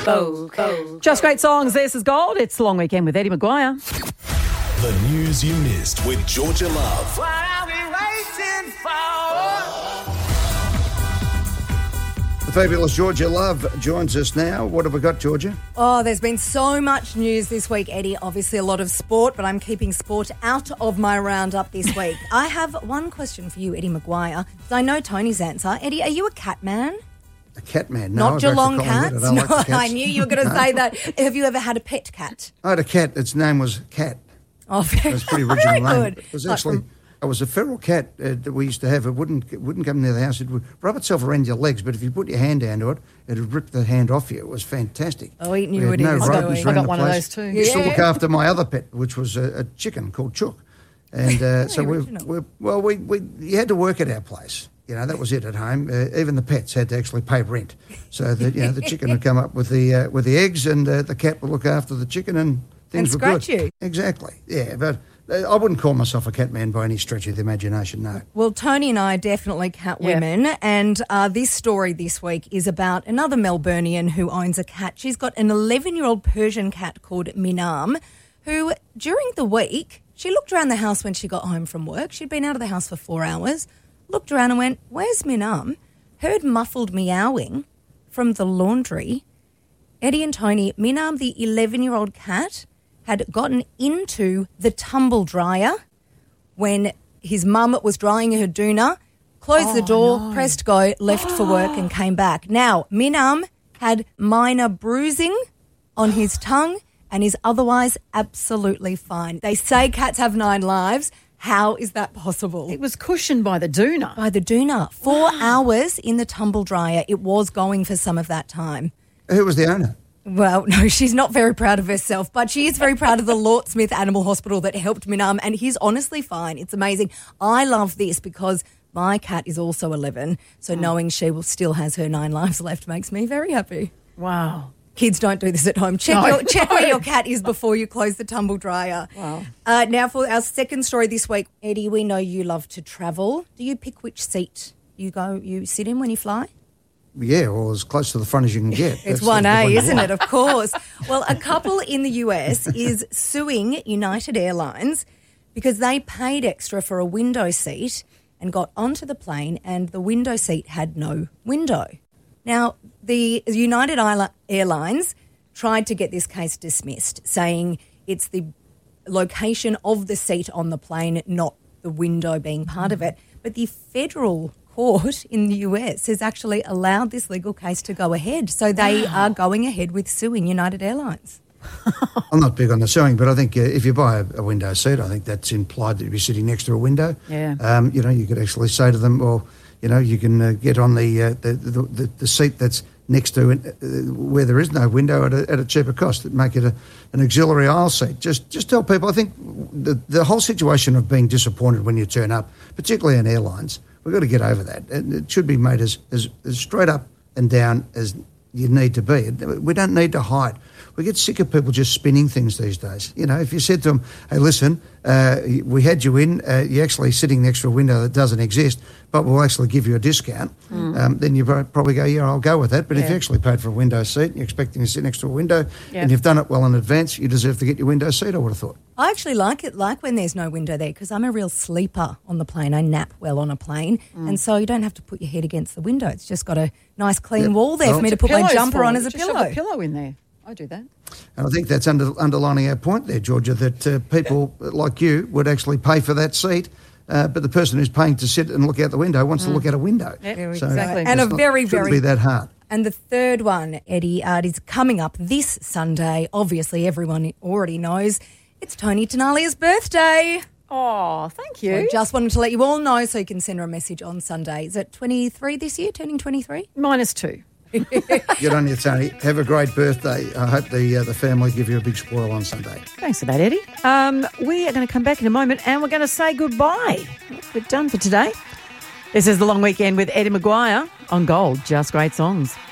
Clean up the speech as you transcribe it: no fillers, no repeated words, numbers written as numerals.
Just great songs. This is Gold. It's the Long Weekend with Eddie Maguire. The news you missed with Georgia Love. What are we waiting for? The fabulous Georgia Love joins us now. What have we got, Georgia? Oh, there's been so much news this week, Eddie. Obviously a lot of sport, but I'm keeping sport out of my roundup this week. I have one question for you, Eddie Maguire. I know Tony's answer. Eddie, are you a cat man? A cat man? No, Not Geelong cats? I don't like the cats. I knew you were going to say that. Have you ever had a pet cat? I had a cat. Its name was Cat. Oh, It was a pretty original very name. good. It was actually... It was a feral cat that we used to have. It wouldn't come near the house. It would rub itself around your legs, but if you put your hand down to it, it would rip the hand off you. It was fantastic. Oh, he knew We it had is, no don't rodents we? I around got the one of place. those too. Used to Yeah. look after my other pet, which was a chicken called Chook. And so you had to work at our place. You know, that was it at home. Even the pets had to actually pay rent. So that the chicken would come up with the eggs, and the cat would look after the chicken, and things were good. scratch you. Exactly. Yeah, but I wouldn't call myself a cat man by any stretch of the imagination. No. Well, Tony and I are definitely cat women, and this story this week is about another Melburnian who owns a cat. She's got an 11-year-old Persian cat called Minam, who during the week, she looked around the house when she got home from work. She'd been out of the house for 4 hours, looked around and went, "Where's Minam?" Heard muffled meowing from the laundry. Eddie and Tony, Minam, the 11-year-old cat, had gotten into the tumble dryer when his mum was drying her doona, closed the door, pressed go, left for work and came back. Now, Minam had minor bruising on his tongue and is otherwise absolutely fine. They say cats have 9 lives. How is that possible? It was cushioned by the doona. By the doona. 4 hours in the tumble dryer. It was going for some of that time. Who was the owner? Well, no, she's not very proud of herself, but she is very proud of the Lort Smith Animal Hospital that helped Minam, and he's honestly fine. It's amazing. I love this because my cat is also 11, so knowing she still has her 9 lives left makes me very happy. Wow. Kids, don't do this at home. Check where your cat is before you close the tumble dryer. Wow. Now for our second story this week, Eddie, we know you love to travel. Do you pick which seat you sit in when you fly? Yeah, or as close to the front as you can get. It's That's the 1A, one you isn't want. it? Of course. Well, a couple in the US is suing United Airlines because they paid extra for a window seat and got onto the plane and the window seat had no window. Now, the United Airlines tried to get this case dismissed, saying it's the location of the seat on the plane, not the window being part of it. But the federal court in the US has actually allowed this legal case to go ahead. So they are going ahead with suing United Airlines. I'm not big on the sewing, but I think if you buy a window seat, I think that's implied that you're sitting next to a window. Yeah. You could actually say to them, well, you can get on the seat that's next to where there is no window at a cheaper cost. Make it an auxiliary aisle seat. Just tell people. I think the whole situation of being disappointed when you turn up, particularly in airlines, we've got to get over that. It should be made as straight up and down as you need to be. We don't need to hide. We get sick of people just spinning things these days. If you said to them, hey, listen, we had you in, you're actually sitting next to a window that doesn't exist, but we'll actually give you a discount, then you probably go, yeah, I'll go with that. But if you actually paid for a window seat and you're expecting to sit next to a window and you've done it well in advance, you deserve to get your window seat, I would have thought. I actually like when there's no window there because I'm a real sleeper on the plane. I nap well on a plane, and so you don't have to put your head against the window. It's just got a nice clean wall there for me to put my jumper on as a pillow. Shove a pillow in there. I do that. And I think that's underlining our point there, Georgia, that people like you would actually pay for that seat, but the person who's paying to sit and look out the window wants to look out a window. Yeah, So exactly. it's And a not- very, shouldn't very... be that hard. And the third one, Eddie, is coming up this Sunday. Obviously, everyone already knows it's Tony Tenalia's birthday. Oh, thank So you. I just wanted to let you all know so you can send her a message on Sunday. Is it 23 this year, turning 23? -2. Good on you, Tony. Have a great birthday. I hope the family give you a big spoil on Sunday. Thanks for that, Eddie. We are going to come back in a moment and we're going to say goodbye. We're done for today. This is The Long Weekend with Eddie Maguire on Gold. Just great songs.